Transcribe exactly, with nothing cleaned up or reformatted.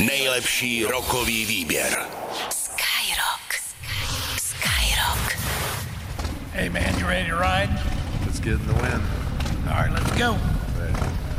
Nejlepší rockový výběr. Skyrock. Skyrock. Hey man, you ready to ride? Let's get in the wind. All right, let's go. Ready.